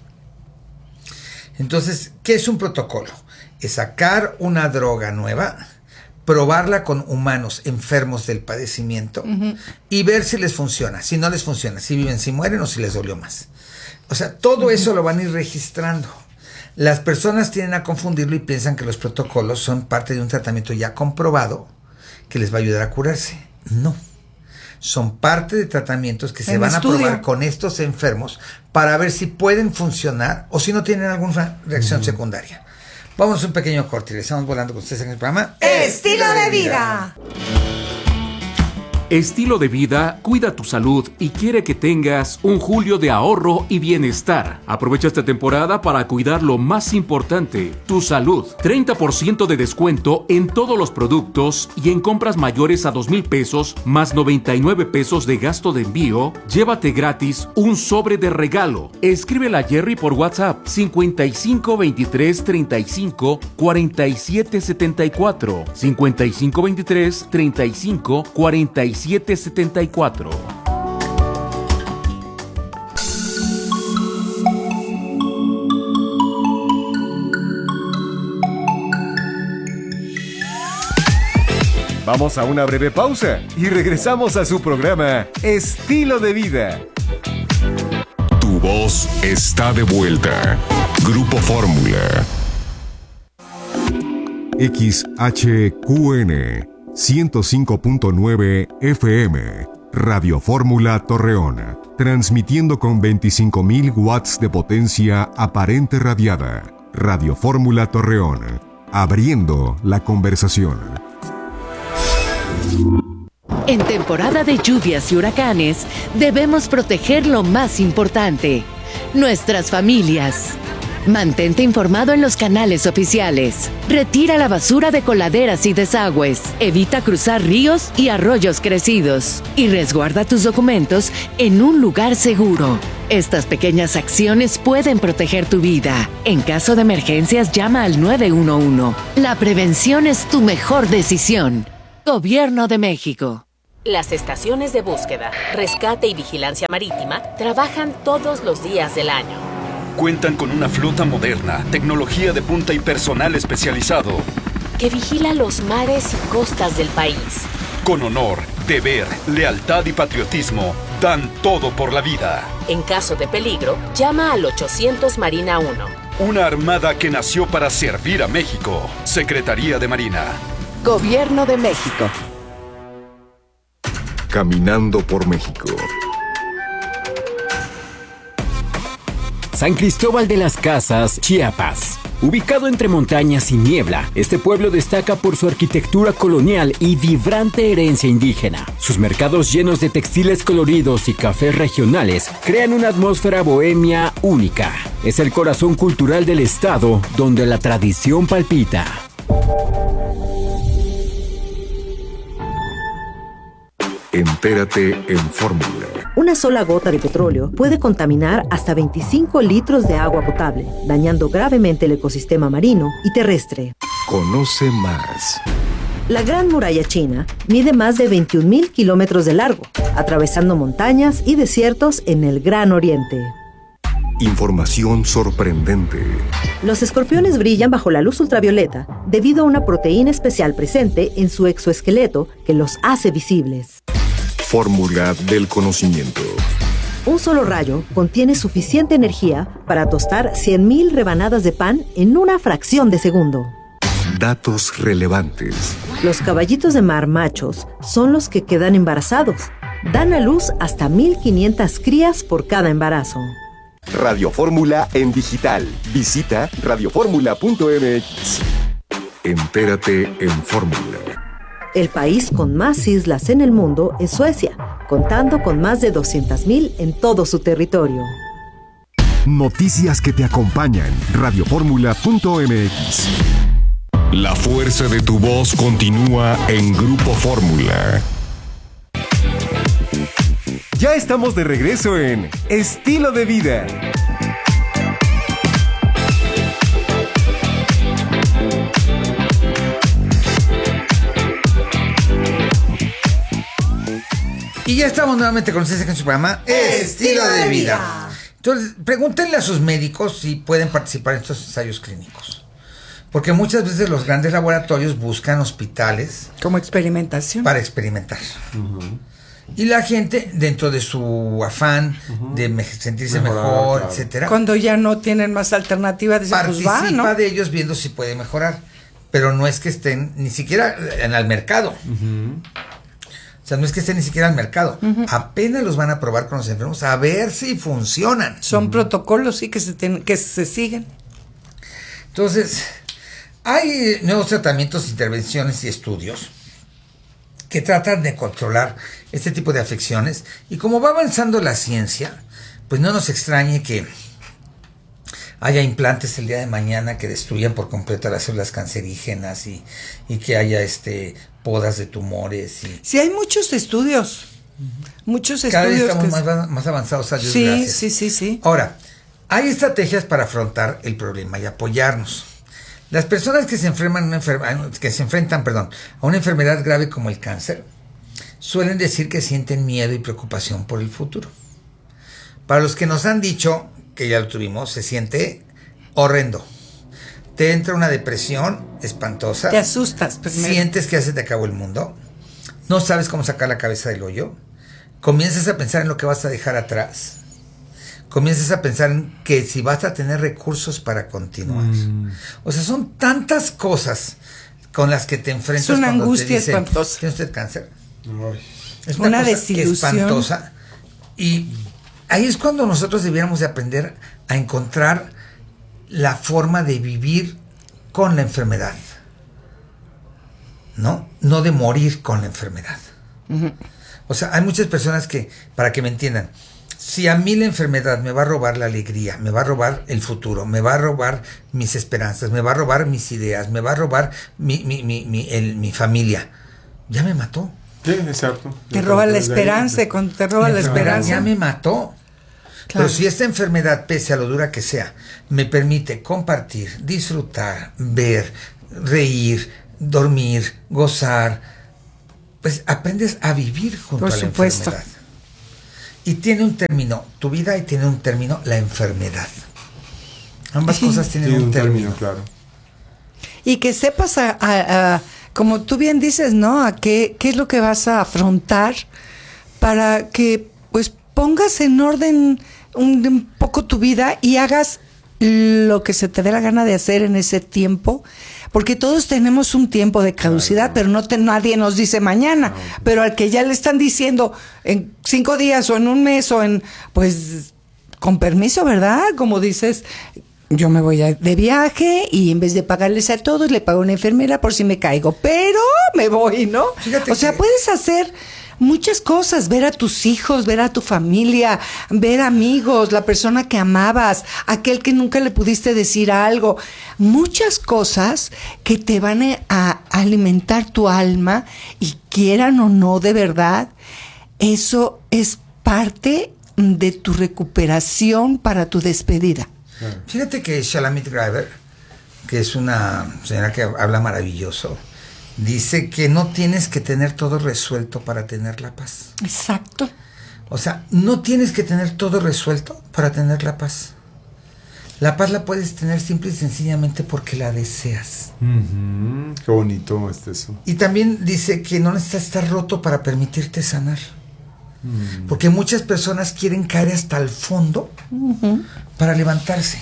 Entonces, ¿qué es un protocolo? Es sacar una droga nueva, probarla con humanos enfermos del padecimiento uh-huh. y ver si les funciona. Si no les funciona, si viven, si mueren o si les dolió más. O sea, todo uh-huh. eso lo van a ir registrando. Las personas tienden a confundirlo y piensan que los protocolos son parte de un tratamiento ya comprobado que les va a ayudar a curarse. No. Son parte de tratamientos que se van a probar con estos enfermos para ver si pueden funcionar o si no tienen alguna reacción uh-huh. secundaria. Vamos a un pequeño corte y le estamos volando con ustedes en el programa Estilo de Vida. Estilo de Vida cuida tu salud y quiere que tengas un julio de ahorro y bienestar. Aprovecha esta temporada para cuidar lo más importante, tu salud. treinta por ciento de descuento en todos los productos y en compras mayores a dos mil pesos más noventa y nueve pesos de gasto de envío. Llévate gratis un sobre de regalo. Escríbele a Jerry por WhatsApp cincuenta y cinco veintitrés treinta y cinco cuarenta y siete setenta y cuatro. cincuenta y cinco veintitrés treinta y cinco cuarenta y siete setenta y cuatro. Vamos a una breve pausa y regresamos a su programa Estilo de Vida. voz está de vuelta. Grupo Fórmula. X H Q N ciento cinco punto nueve F M. Radio Fórmula Torreón. Transmitiendo con veinticinco mil watts de potencia aparente radiada. Radio Fórmula Torreón. Abriendo la conversación. En temporada de lluvias y huracanes, debemos proteger lo más importante, nuestras familias. Mantente informado en los canales oficiales. Retira la basura de coladeras y desagües. Evita cruzar ríos y arroyos crecidos. Y resguarda tus documentos en un lugar seguro. Estas pequeñas acciones pueden proteger tu vida. En caso de emergencias, llama al nueve uno uno. La prevención es tu mejor decisión. Gobierno de México. Las estaciones de búsqueda, rescate y vigilancia marítima trabajan todos los días del año. Cuentan con una flota moderna, tecnología de punta y personal especializado que vigila los mares y costas del país. Con honor, deber, lealtad y patriotismo, dan todo por la vida. En caso de peligro, llama al ochocientos Marina uno. Una armada que nació para servir a México. Secretaría de Marina. Gobierno de México. Caminando por México. San Cristóbal de las Casas, Chiapas. Ubicado entre montañas y niebla, este pueblo destaca por su arquitectura colonial y vibrante herencia indígena. Sus mercados llenos de textiles coloridos y cafés regionales crean una atmósfera bohemia única. Es el corazón cultural del estado, donde la tradición palpita. Entérate en Fórmula. Una sola gota de petróleo puede contaminar hasta veinticinco litros de agua potable, dañando gravemente el ecosistema marino y terrestre. Conoce más. La Gran Muralla China mide más de veintiún mil kilómetros de largo, atravesando montañas y desiertos en el Gran Oriente. Información sorprendente. Los escorpiones brillan bajo la luz ultravioleta debido a una proteína especial presente en su exoesqueleto que los hace visibles. Fórmula del conocimiento. Un solo rayo contiene suficiente energía para tostar cien mil rebanadas de pan en una fracción de segundo. Datos relevantes. Los caballitos de mar machos son los que quedan embarazados. Dan a luz hasta mil quinientas crías por cada embarazo. Radio Fórmula en digital. Visita radio fórmula punto m x. Entérate en Fórmula. El país con más islas en el mundo es Suecia, contando con más de doscientas mil en todo su territorio. Noticias que te acompañan. radio fórmula punto m x. La fuerza de tu voz continúa en Grupo Fórmula. Ya estamos de regreso en Estilo de Vida. Y ya estamos nuevamente con ustedes en su programa Estilo de Vida. Entonces, pregúntenle a sus médicos si pueden participar en estos ensayos clínicos. Porque muchas veces los grandes laboratorios buscan hospitales. Como experimentación. Para experimentar. Uh-huh. Y la gente, dentro de su afán uh-huh. de me- sentirse Mejorar, mejor, claro. etcétera. Cuando ya no tienen más alternativa, dicen, participa pues va, ¿no? de ellos viendo si puede mejorar. Pero no es que estén ni siquiera en el mercado. Uh-huh. O sea, no es que estén ni siquiera al mercado. Uh-huh. Apenas los van a probar con los enfermos a ver si funcionan. Son uh-huh. protocolos, sí, que se, ten, que se siguen. Entonces, hay nuevos tratamientos, intervenciones y estudios que tratan de controlar este tipo de afecciones. Y como va avanzando la ciencia, pues no nos extrañe que haya implantes el día de mañana que destruyan por completo las células cancerígenas y, y que haya este podas de tumores. Y sí, hay muchos estudios. Uh-huh. Muchos Cada estudios. Cada vez estamos que... más, más avanzados. Adiós, sí, gracias. sí, sí, sí. Ahora, hay estrategias para afrontar el problema y apoyarnos. Las personas que se enfrentan, una enfer- que se enfrentan perdón, a una enfermedad grave como el cáncer suelen decir que sienten miedo y preocupación por el futuro. Para los que nos han dicho que ya lo tuvimos, se siente horrendo. Te entra una depresión espantosa. Te asustas primero. Sientes que ya se te acabó el mundo. No sabes cómo sacar la cabeza del hoyo. Comienzas a pensar en lo que vas a dejar atrás. comienzas a pensar en que si vas a tener recursos para continuar. Mm. O sea, son tantas cosas con las que te enfrentas. Es una cuando angustia te dicen, espantosa. ¿tiene usted cáncer? Ay. Es una, una cosa desilusión espantosa. Y ahí es cuando nosotros debiéramos de aprender a encontrar la forma de vivir con la enfermedad. ¿No? No de morir con la enfermedad. Uh-huh. O sea, hay muchas personas que, para que me entiendan, si a mí la enfermedad me va a robar la alegría, me va a robar el futuro, me va a robar mis esperanzas, me va a robar mis ideas, me va a robar mi, mi, mi, mi, el, mi familia, ya me mató. Sí, exacto. Te roba la esperanza, cuando te roba la esperanza. Ya me mató. Claro. Pero si esta enfermedad, pese a lo dura que sea, me permite compartir, disfrutar, ver, reír, dormir, gozar, pues aprendes a vivir junto Por a la supuesto. enfermedad. Y tiene un término tu vida y tiene un término la enfermedad. Ambas sí. cosas tienen sí, un, un término. término. Claro. Y que sepas, a, a, a, como tú bien dices, ¿no? A qué, qué es lo que vas a afrontar para que pues pongas en orden un, un poco tu vida y hagas lo que se te dé la gana de hacer en ese tiempo. Porque todos tenemos un tiempo de caducidad, claro, pero no te, nadie nos dice mañana. No. Pero al que ya le están diciendo en cinco días o en un mes o en, pues, con permiso, ¿verdad? Como dices, yo me voy a, de viaje y en vez de pagarles a todos, le pago a una enfermera por si me caigo. Pero me voy, ¿no? Fíjate o sea, que... puedes hacer muchas cosas, ver a tus hijos, ver a tu familia, ver amigos, la persona que amabas, aquel que nunca le pudiste decir algo, muchas cosas que te van a alimentar tu alma y quieran o no de verdad, eso es parte de tu recuperación para tu despedida. Fíjate que Shulamit Graber, que es una señora que habla maravilloso, dice que no tienes que tener todo resuelto para tener la paz. Exacto. O sea, no tienes que tener todo resuelto para tener la paz. La paz la puedes tener simple y sencillamente porque la deseas. Uh-huh. Qué bonito es eso. Y también dice que no necesitas estar roto para permitirte sanar. Uh-huh. Porque muchas personas quieren caer hasta el fondo uh-huh. para levantarse.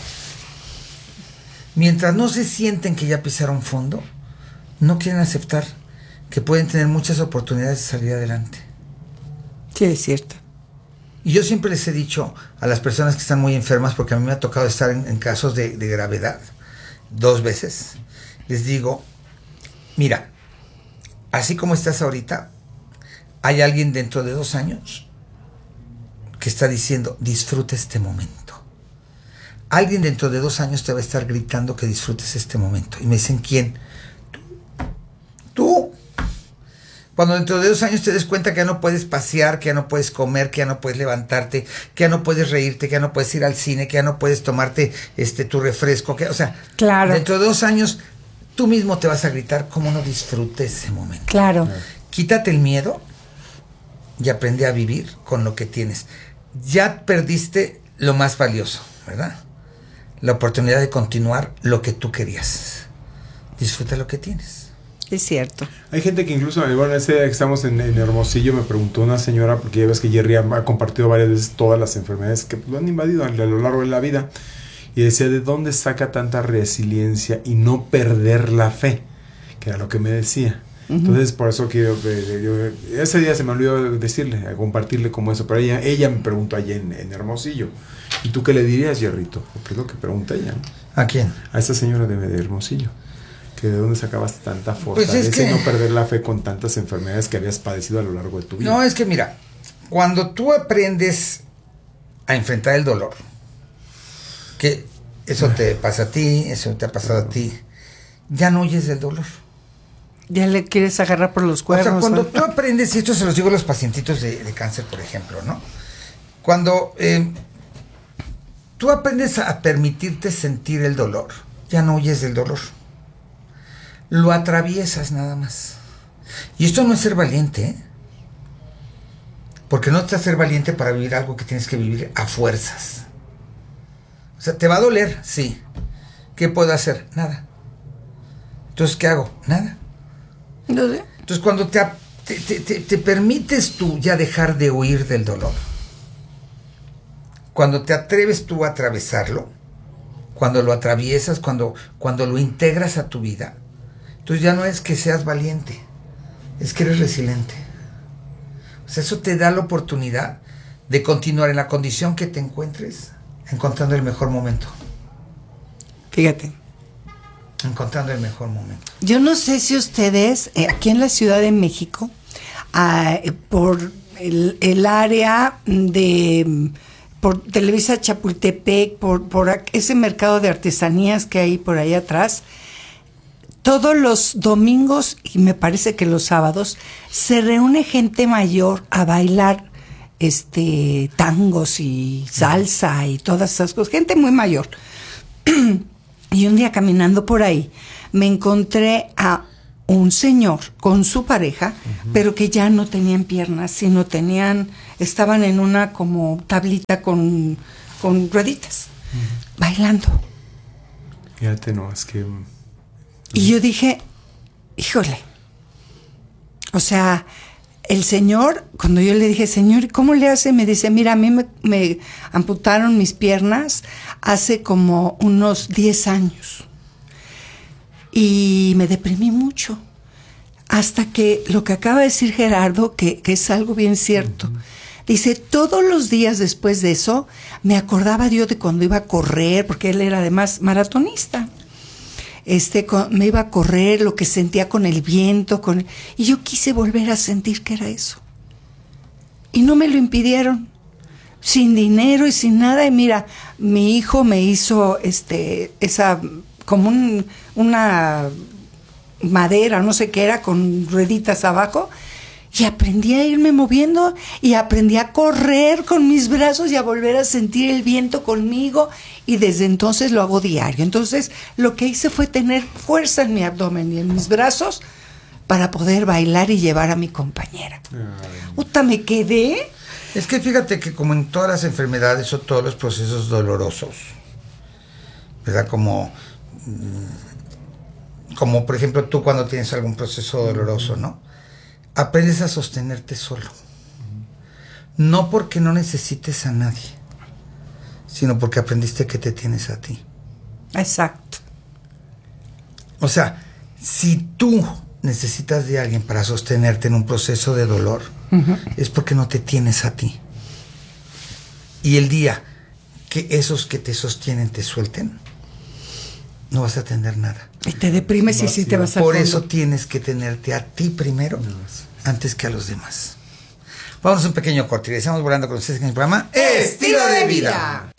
Mientras no se sienten que ya pisaron fondo, no quieren aceptar que pueden tener muchas oportunidades de salir adelante. Sí, es cierto. Y yo siempre les he dicho a las personas que están muy enfermas, porque a mí me ha tocado estar en, en casos de, de gravedad dos veces, les digo, mira, así como estás ahorita, hay alguien dentro de dos años que está diciendo, disfruta este momento. Alguien dentro de dos años te va a estar gritando que disfrutes este momento. Y me dicen, ¿quién? Tú, cuando dentro de dos años te des cuenta que ya no puedes pasear, que ya no puedes comer, que ya no puedes levantarte, que ya no puedes reírte, que ya no puedes ir al cine, que ya no puedes tomarte este tu refresco, que, o sea, claro. dentro de dos años tú mismo te vas a gritar cómo no disfrutes ese momento. Claro. Quítate el miedo y aprende a vivir con lo que tienes. Ya perdiste lo más valioso, ¿verdad? La oportunidad de continuar lo que tú querías. Disfruta lo que tienes. Es cierto. Hay gente que incluso, bueno, ese día que estamos en, en Hermosillo, me preguntó una señora, porque ya ves que Jerry ha, ha compartido varias veces todas las enfermedades que lo han invadido a, a lo largo de la vida, y decía, ¿de dónde saca tanta resiliencia y no perder la fe? Que era lo que me decía. Uh-huh. Entonces, por eso quiero, eh, yo, ese día se me olvidó decirle, a compartirle como eso, pero ella, ella me preguntó allá en, en Hermosillo, ¿y tú qué le dirías, Jerrito? Porque es lo que pregunta ella, ¿no? ¿A quién? A esa señora de, de Hermosillo. Que de dónde sacabas tanta fortaleza pues es que, y no perder la fe con tantas enfermedades que habías padecido a lo largo de tu vida. No, es que mira, cuando tú aprendes a enfrentar el dolor, que eso te pasa a ti, eso te ha pasado a ti, ya no huyes del dolor. Ya le quieres agarrar por los cuernos. O sea, cuando ¿no? tú aprendes, y esto se los digo a los pacientitos de, de cáncer, por ejemplo, ¿no? Cuando eh, tú aprendes a permitirte sentir el dolor, ya no huyes del dolor. Lo atraviesas nada más. Y esto no es ser valiente, ¿eh? Porque no te hace ser valiente para vivir algo que tienes que vivir a fuerzas. O sea, ¿te va a doler? Sí. ¿Qué puedo hacer? Nada. Entonces, ¿qué hago? Nada. No sé. Entonces, cuando te, te, te, te permites tú ya dejar de huir del dolor, cuando te atreves tú a atravesarlo, cuando lo atraviesas, cuando, cuando lo integras a tu vida, entonces ya no es que seas valiente, es que eres resiliente. O sea, eso te da la oportunidad de continuar en la condición que te encuentres, encontrando el mejor momento. Fíjate. Encontrando el mejor momento. Yo no sé si ustedes, eh, aquí en la Ciudad de México, ah, por el, el área de, por Televisa Chapultepec, por, por ese mercado de artesanías que hay por ahí atrás, todos los domingos y me parece que los sábados se reúne gente mayor a bailar este tangos y salsa y todas esas cosas, gente muy mayor. Y un día caminando por ahí me encontré a un señor con su pareja, uh-huh. pero que ya no tenían piernas, sino tenían, estaban en una como tablita con, con rueditas, uh-huh. bailando. Fíjate, no, es que... Y yo dije, híjole, o sea, el señor, cuando yo le dije, señor, ¿cómo le hace? Me dice, mira, a mí me, me amputaron mis piernas hace como unos diez años. Y me deprimí mucho. Hasta que lo que acaba de decir Gerardo, que, que es algo bien cierto, uh-huh. dice, todos los días después de eso, me acordaba yo de cuando iba a correr, porque él era además maratonista. Este, con, me iba a correr, lo que sentía con el viento, con, y yo quise volver a sentir que era eso. Y no me lo impidieron, sin dinero y sin nada. Y mira, mi hijo me hizo este, esa, como un, una madera, no sé qué era, con rueditas abajo, y aprendí a irme moviendo, y aprendí a correr con mis brazos y a volver a sentir el viento conmigo, y desde entonces lo hago diario. Entonces lo que hice fue tener fuerza en mi abdomen y en mis brazos para poder bailar y llevar a mi compañera. Puta, me quedé. Es que fíjate que como en todas las enfermedades o todos los procesos dolorosos, ¿verdad? Como, como por ejemplo tú cuando tienes algún proceso doloroso, ¿no? Aprendes a sostenerte solo. No porque no necesites a nadie, sino porque aprendiste que te tienes a ti. Exacto. O sea, si tú necesitas de alguien para sostenerte en un proceso de dolor, uh-huh. es porque no te tienes a ti. Y el día que esos que te sostienen te suelten, no vas a tener nada. Y te deprimes y sí te vas a Por fondo. eso tienes que tenerte a ti primero, no, antes que a los demás. Vamos a un pequeño corte y regresamos volando con ustedes en el programa Estilo de Vida.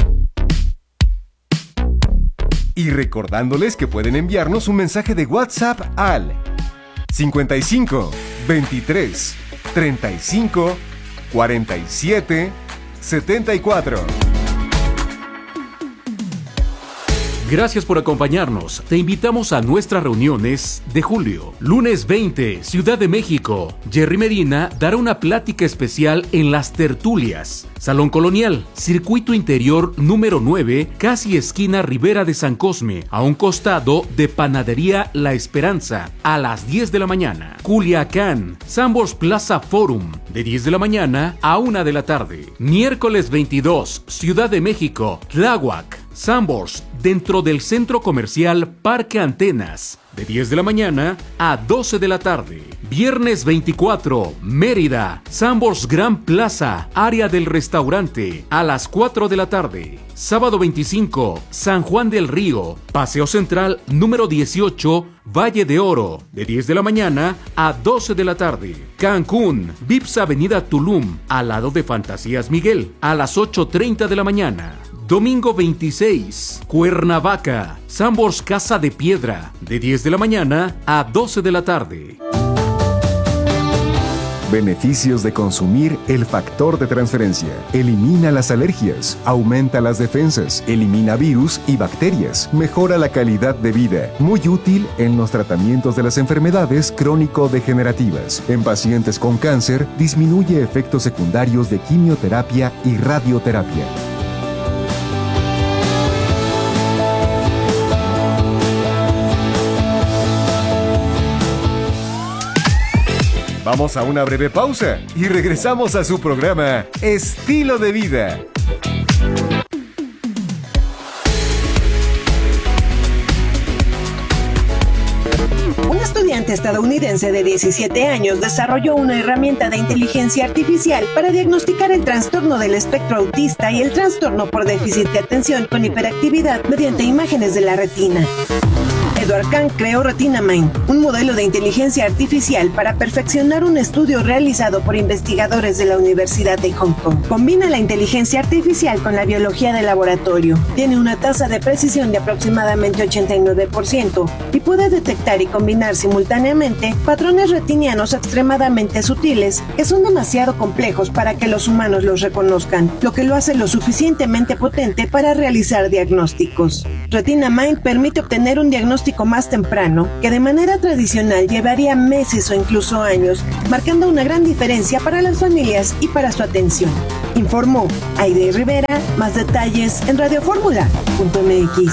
Y recordándoles que pueden enviarnos un mensaje de WhatsApp al cincuenta y cinco, veintitrés, treinta y cinco, cuarenta y siete, setenta y cuatro. Gracias por acompañarnos. Te invitamos a nuestras reuniones de julio. Lunes veinte, Ciudad de México. Jerry Medina dará una plática especial en Las Tertulias. Salón Colonial, Circuito Interior número nueve, casi esquina Ribera de San Cosme, a un costado de Panadería La Esperanza, a las diez de la mañana. Culiacán, Sambors Plaza Forum, de diez de la mañana a una de la tarde. Miércoles veintidós, Ciudad de México, Tláhuac, Sambors, dentro del Centro Comercial Parque Antenas, de diez de la mañana a doce de la tarde. Viernes veinticuatro, Mérida, Sambors Gran Plaza, área del restaurante, a las cuatro de la tarde. Sábado veinticinco, San Juan del Río, Paseo Central número dieciocho, Valle de Oro, de diez de la mañana a doce de la tarde. Cancún, Vips Avenida Tulum, al lado de Fantasías Miguel, a las ocho treinta de la mañana. Domingo veintiséis, Cuernavaca, Sambors Casa de Piedra, de diez de la mañana a doce de la tarde. Beneficios de consumir el factor de transferencia. Elimina las alergias, aumenta las defensas, elimina virus y bacterias, mejora la calidad de vida. Muy útil en los tratamientos de las enfermedades crónico-degenerativas. En pacientes con cáncer, disminuye efectos secundarios de quimioterapia y radioterapia. Vamos a una breve pausa y regresamos a su programa Estilo de Vida. estudiante estadounidense de diecisiete años desarrolló una herramienta de inteligencia artificial para diagnosticar el trastorno del espectro autista y el trastorno por déficit de atención con hiperactividad mediante imágenes de la retina. Edward Kang creó RetinaMind, un modelo de inteligencia artificial para perfeccionar un estudio realizado por investigadores de la Universidad de Hong Kong. Combina la inteligencia artificial con la biología de laboratorio. Tiene una tasa de precisión de aproximadamente ochenta y nueve por ciento y puede detectar y combinar simultáneamente patrones retinianos extremadamente sutiles que son demasiado complejos para que los humanos los reconozcan, lo que lo hace lo suficientemente potente para realizar diagnósticos. RetinaMind permite obtener un diagnóstico más temprano que de manera tradicional llevaría meses o incluso años, marcando una gran diferencia para las familias y para su atención. Informó Aide Rivera. Más detalles en radioformula punto m x.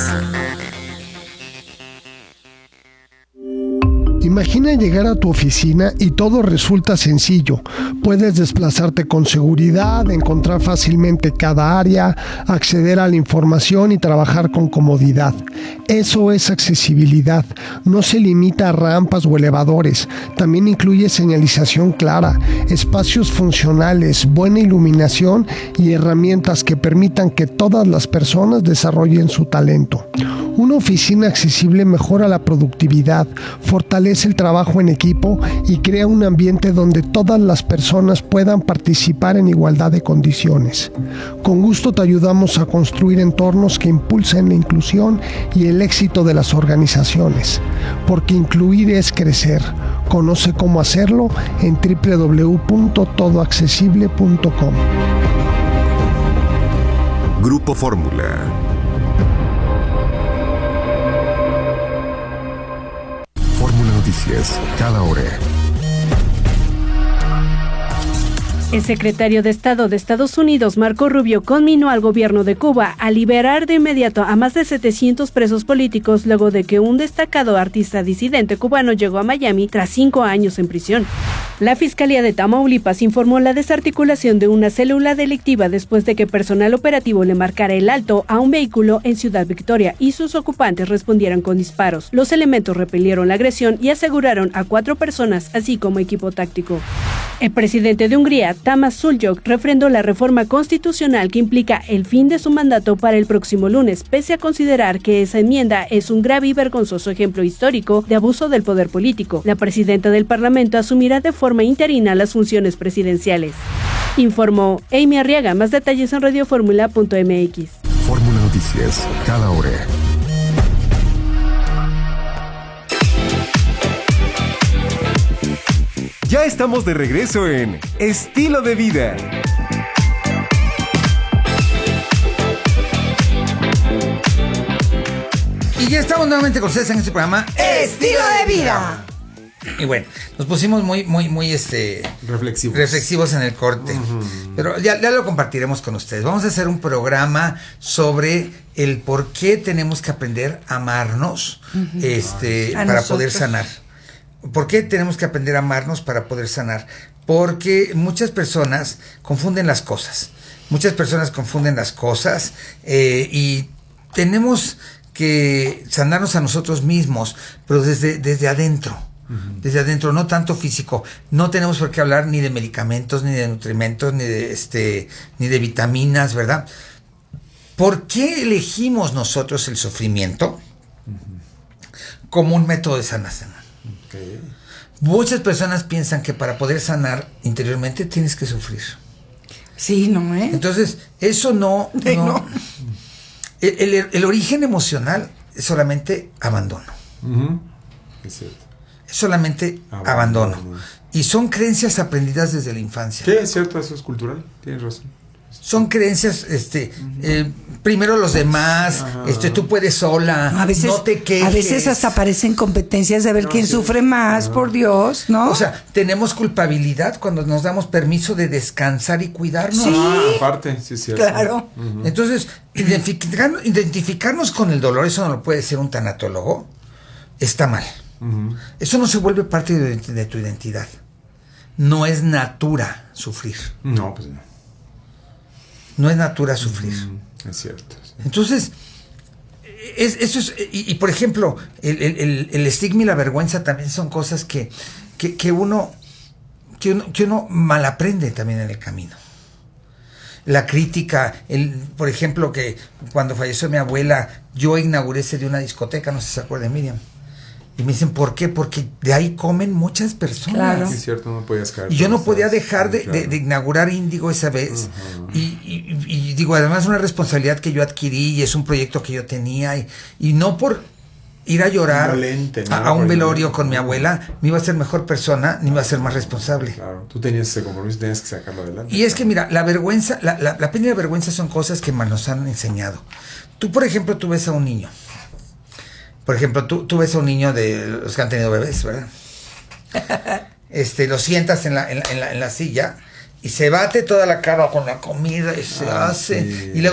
Imagina llegar a tu oficina y todo resulta sencillo. Puedes desplazarte con seguridad, encontrar fácilmente cada área, acceder a la información y trabajar con comodidad. Eso es accesibilidad. No se limita a rampas o elevadores. También incluye señalización clara, espacios funcionales, buena iluminación y herramientas que permitan que todas las personas desarrollen su talento. Una oficina accesible mejora la productividad, fortalece el trabajo en equipo y crea un ambiente donde todas las personas puedan participar en igualdad de condiciones. Con gusto te ayudamos a construir entornos que impulsen la inclusión y el éxito de las organizaciones, porque incluir es crecer. Conoce cómo hacerlo en doble u doble u doble u punto todo accesible punto com. Grupo Fórmula. Fórmula Noticias, cada hora. El secretario de Estado de Estados Unidos, Marco Rubio, conminó al gobierno de Cuba a liberar de inmediato a más de setecientos presos políticos luego de que un destacado artista disidente cubano llegó a Miami tras cinco años en prisión. La Fiscalía de Tamaulipas informó la desarticulación de una célula delictiva después de que personal operativo le marcara el alto a un vehículo en Ciudad Victoria y sus ocupantes respondieran con disparos. Los elementos repelieron la agresión y aseguraron a cuatro personas, así como equipo táctico. El presidente de Hungría, Tamás Suljok, refrendó la reforma constitucional que implica el fin de su mandato para el próximo lunes, pese a considerar que esa enmienda es un grave y vergonzoso ejemplo histórico de abuso del poder político. La presidenta del Parlamento asumirá de forma interina las funciones presidenciales. Informó Amy Arriaga. Más detalles en radioformula punto m x. Fórmula Noticias, cada hora. Ya estamos de regreso en Estilo de Vida. Y ya estamos nuevamente con ustedes en este programa Estilo de Vida. Y bueno, nos pusimos muy, muy, muy este reflexivos, reflexivos en el corte. Uh-huh. Pero ya, ya lo compartiremos con ustedes. Vamos a hacer un programa sobre el por qué tenemos que aprender a amarnos, uh-huh. este, a para nosotros. poder sanar. ¿Por qué tenemos que aprender a amarnos para poder sanar? Porque muchas personas confunden las cosas. Muchas personas confunden las cosas eh, y tenemos que sanarnos a nosotros mismos, pero desde, desde adentro. Uh-huh. Desde adentro, no tanto físico. No tenemos por qué hablar ni de medicamentos, ni de nutrimentos, ni de este, ni de vitaminas, ¿verdad? ¿Por qué elegimos nosotros el sufrimiento uh-huh. como un método de sanación? Okay. Muchas personas piensan que para poder sanar interiormente tienes que sufrir. Sí, ¿no? ¿Eh? Entonces, eso no... no, no. El, el, el origen emocional es solamente abandono. Uh-huh. Es cierto. Es solamente abandono. abandono. Y son creencias aprendidas desde la infancia. Sí, es cierto, eso es cultural. Tienes razón. Son creencias, este, uh-huh. eh, primero los demás, uh-huh. este, tú puedes sola, no, a veces, no te quejes. A veces hasta aparecen competencias de ver no, quién sí. sufre más, uh-huh. por Dios, ¿no? O sea, tenemos culpabilidad cuando nos damos permiso de descansar y cuidarnos. Sí, ah, aparte, sí, sí. Claro. Uh-huh. Entonces, identificar, identificarnos con el dolor, eso no lo puede ser un tanatólogo, está mal. Uh-huh. Eso no se vuelve parte de, de tu identidad. No es natura sufrir. No, pues no. No es natura sufrir. Mm, es cierto. Sí. Entonces, es, eso es, y, y por ejemplo, el, el, el estigma y la vergüenza también son cosas que, que, que uno, que uno, que uno mal aprende también en el camino. La crítica, el, por ejemplo, que cuando falleció mi abuela, yo inauguré ese de una discoteca, no sé si se acuerdan, Miriam. Y me dicen, ¿por qué? Porque de ahí comen muchas personas. Claro. Es cierto, no podías caer. Y yo no podía estás, dejar de, claro. de, de inaugurar Índigo esa vez. Uh-huh. y, y, y digo, además es una responsabilidad que yo adquirí y es un proyecto que yo tenía. Y, y no por ir a llorar Indolente, ¿no? a, a un velorio con mi abuela, me iba a ser mejor persona, ni iba a ser más responsable. Claro, tú tenías ese compromiso, tenías que sacarlo adelante. Y es que mira, la vergüenza, la, la, la pena y la vergüenza son cosas que nos han enseñado. Tú, por ejemplo, tú ves a un niño. Por ejemplo, tú, tú ves a un niño de los que han tenido bebés, ¿verdad? Este, lo sientas en la, en la, en la, en la silla y se bate toda la cara con la comida y se ah, hace. Sí. Y luego